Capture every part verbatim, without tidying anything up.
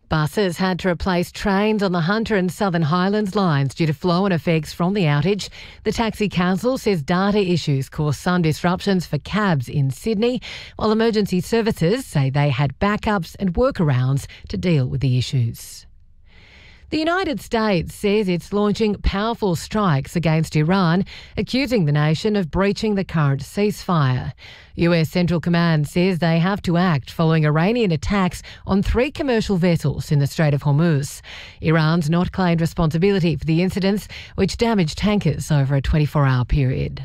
Buses had to replace trains on the Hunter and Southern Highlands lines due to flow-on effects from the outage. The Taxi Council says data issues caused some disruptions for cabs in Sydney, while emergency services say they had backups and workarounds to deal with the issues. The United States says it's launching powerful strikes against Iran, accusing the nation of breaching the current ceasefire. U S Central Command says they have to act following Iranian attacks on three commercial vessels in the Strait of Hormuz. Iran's not claimed responsibility for the incidents, which damaged tankers over a twenty-four hour period.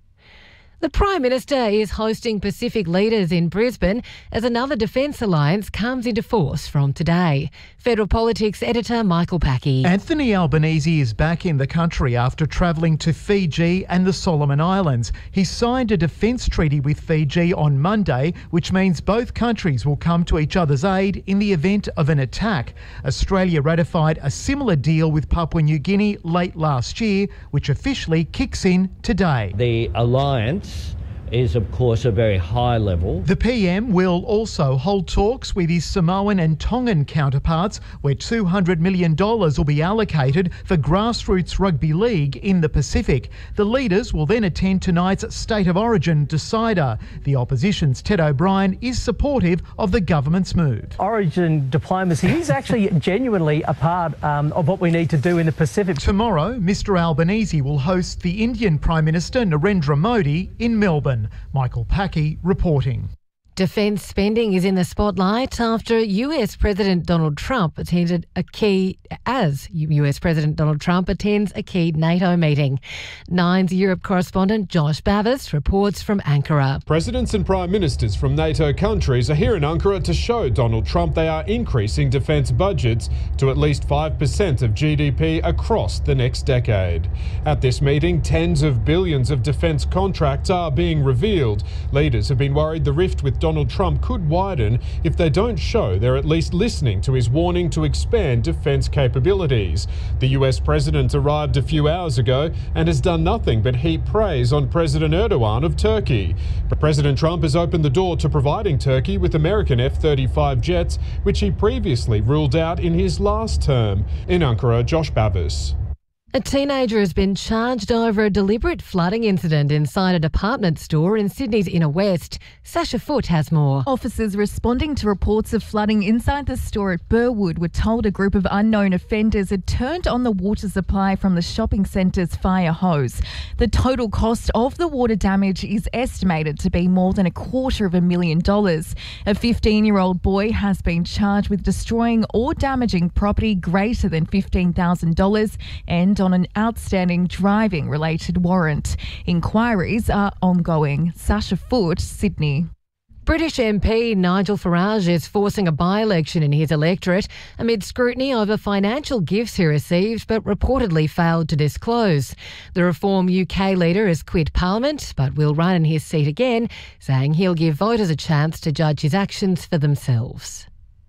The Prime Minister is hosting Pacific leaders in Brisbane as another defence alliance comes into force from today. Federal Politics editor Michael Packey. Anthony Albanese is back in the country after travelling to Fiji and the Solomon Islands. He signed a defence treaty with Fiji on Monday, which means both countries will come to each other's aid in the event of an attack. Australia ratified a similar deal with Papua New Guinea late last year, which officially kicks in today. The alliance is, of course, a very high level. The P M will also hold talks with his Samoan and Tongan counterparts, where two hundred million dollars will be allocated for grassroots rugby league in the Pacific. The leaders will then attend tonight's State of Origin decider. The opposition's Ted O'Brien is supportive of the government's move. Origin diplomacy is actually genuinely a part um, of what we need to do in the Pacific. Tomorrow, Mister Albanese will host the Indian Prime Minister Narendra Modi in Melbourne. Michael Packey reporting. Defence spending is in the spotlight after U S President Donald Trump attended a key, as U S President Donald Trump attends a key NATO meeting. Nine's Europe correspondent Josh Bavis reports from Ankara. Presidents and prime ministers from NATO countries are here in Ankara to show Donald Trump they are increasing defence budgets to at least five percent of G D P across the next decade. At this meeting, tens of billions of defence contracts are being revealed. Leaders have been worried the rift with Donald Trump could widen if they don't show they're at least listening to his warning to expand defence capabilities. The U S president arrived a few hours ago and has done nothing but heap praise on President Erdogan of Turkey. But President Trump has opened the door to providing Turkey with American F thirty-five jets, which he previously ruled out in his last term. In Ankara, Josh Bavis. A teenager has been charged over a deliberate flooding incident inside a department store in Sydney's Inner West. Sasha Foote has more. Officers responding to reports of flooding inside the store at Burwood were told a group of unknown offenders had turned on the water supply from the shopping centre's fire hose. The total cost of the water damage is estimated to be more than a quarter of a million dollars. A fifteen-year-old boy has been charged with destroying or damaging property greater than fifteen thousand dollars and on an outstanding driving-related warrant. Inquiries are ongoing. Sasha Foote, Sydney. British M P Nigel Farage is forcing a by-election in his electorate amid scrutiny over financial gifts he received but reportedly failed to disclose. The Reform U K leader has quit Parliament but will run in his seat again, saying he'll give voters a chance to judge his actions for themselves.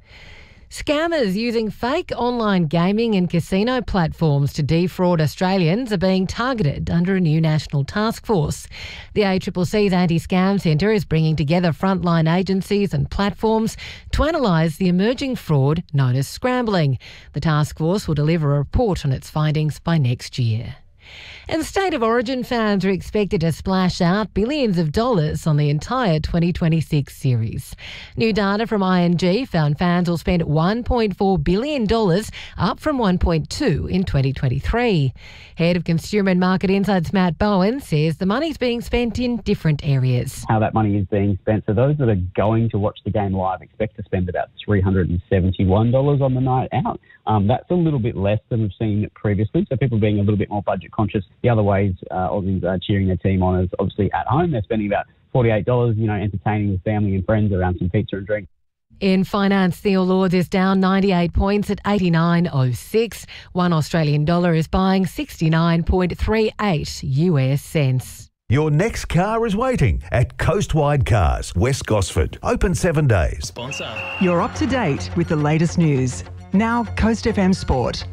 Scammers using fake online gaming and casino platforms to defraud Australians are being targeted under a new national task force. The A C C C's Anti-Scam Centre is bringing together frontline agencies and platforms to analyse the emerging fraud known as scrambling. The task force will deliver a report on its findings by next year. And State of Origin fans are expected to splash out billions of dollars on the entire twenty twenty-six series. New data from I N G found fans will spend one point four billion dollars, up from one point two in twenty twenty-three. Head of Consumer and Market Insights Matt Bowen says the money's being spent in different areas. How that money is being spent. So those that are going to watch the game live expect to spend about three hundred seventy-one dollars on the night out. Um, that's a little bit less than we've seen previously. So people being a little bit more budget conscious. The other ways uh, Aussies are cheering their team on is obviously at home. They're spending about forty-eight dollars, you know, entertaining with family and friends around some pizza and drink. In finance, the All Ords is down ninety-eight points at eighty-nine oh six. One Australian dollar is buying sixty-nine point three eight U S cents. Your next car is waiting at Coastwide Cars, West Gosford. Open seven days. You're up to date with the latest news. Now, Coast F M Sport.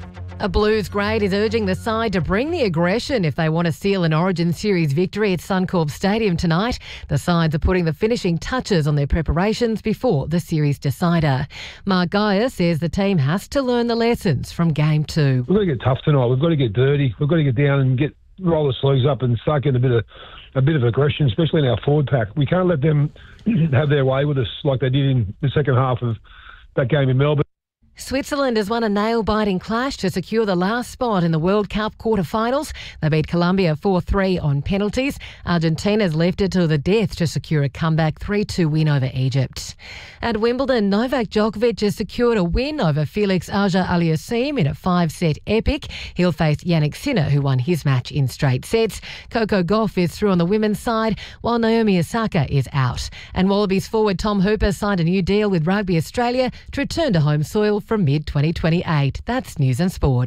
A Blues great is urging the side to bring the aggression if they want to seal an Origin Series victory at Suncorp Stadium tonight. The sides are putting the finishing touches on their preparations before the series decider. Mark Geyer says the team has to learn the lessons from Game two. We've got to get tough tonight. We've got to get dirty. We've got to get down and get roll the sleeves up and suck in a bit of a bit of aggression, especially in our forward pack. We can't let them have their way with us like they did in the second half of that game in Melbourne. Switzerland has won a nail-biting clash to secure the last spot in the World Cup quarterfinals. They beat Colombia four three on penalties. Argentina's left it to the death to secure a comeback three two win over Egypt. At Wimbledon, Novak Djokovic has secured a win over Felix Auger-Aliassime in a five-set epic. He'll face Yannick Sinner, who won his match in straight sets. Coco Gauff is through on the women's side, while Naomi Osaka is out. And Wallabies forward Tom Hooper signed a new deal with Rugby Australia to return to home soil from mid twenty twenty-eight. That's News and Sport.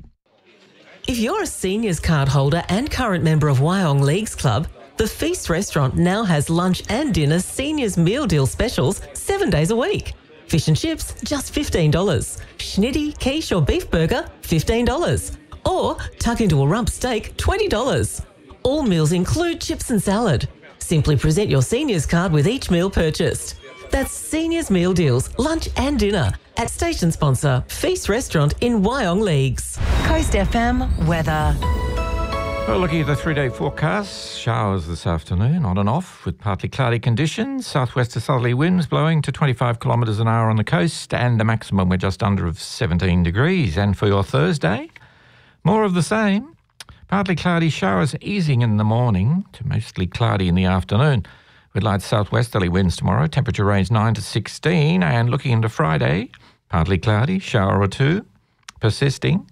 If you're a seniors card holder and current member of Wyong Leagues Club, the Feast restaurant now has lunch and dinner seniors meal deal specials seven days a week. Fish and chips, just fifteen dollars. Schnitty, quiche or beef burger, fifteen dollars. Or tuck into a rump steak, twenty dollars. All meals include chips and salad. Simply present your seniors card with each meal purchased. That's Seniors Meal Deals, lunch and dinner at station sponsor Feast Restaurant in Wyong Leagues. Coast F M weather. Well, looking at the three-day forecast, showers this afternoon, on and off, with partly cloudy conditions. Southwest to southerly winds blowing to twenty-five kilometres an hour on the coast, and the maximum we're just under of seventeen degrees. And for your Thursday, more of the same. Partly cloudy showers easing in the morning to mostly cloudy in the afternoon. With light southwesterly winds tomorrow, temperature range nine to sixteen. And looking into Friday, partly cloudy, shower or two, persisting.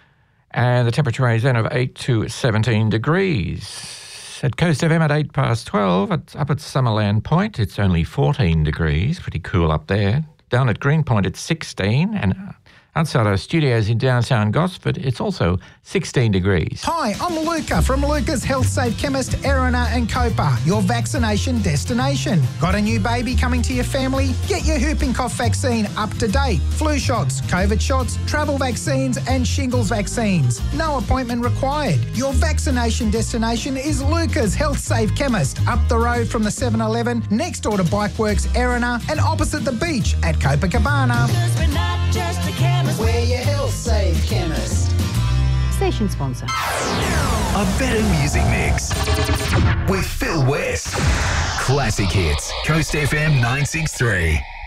And the temperature range then of eight to seventeen degrees. At Coast F M at eight past twelve, at, up at Summerland Point, it's only fourteen degrees, pretty cool up there. Down at Green Point, it's sixteen, and outside our studios in downtown Gosford, it's also sixteen degrees. Hi, I'm Luca from Luca's Health Safe Chemist, Erina and Copa, your vaccination destination. Got a new baby coming to your family? Get your whooping cough vaccine up to date. Flu shots, COVID shots, travel vaccines and shingles vaccines. No appointment required. Your vaccination destination is Luca's Health Safe Chemist, up the road from the seven eleven, next door to Bikeworks Erina and opposite the beach at Copacabana. We're your health safe chemist. Station sponsor. A better music mix with Phil West. Classic hits. Coast F M nine six three.